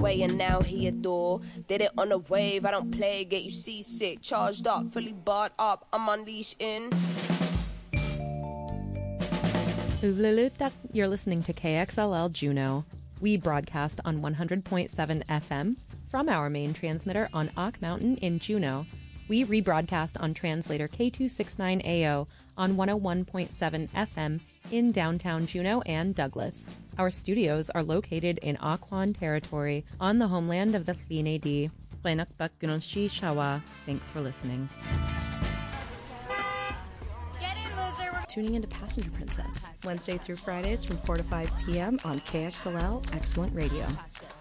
away and now he adore. Did it on a wave, I don't play, get you seasick. Charged up, fully barred up, I'm unleashed in. You're listening to KXLL Juneau. We broadcast on 100.7 FM from our main transmitter on Ock Mountain in Juneau. We rebroadcast on translator K269AO on 101.7 FM in downtown Juneau and Douglas. Our studios are located in Occoquan territory on the homeland of the Tl'inadi. Thanks for listening. Tuning into Passenger Princess, Wednesday through Fridays from 4 to 5 p.m. on KXLL Excellent Radio.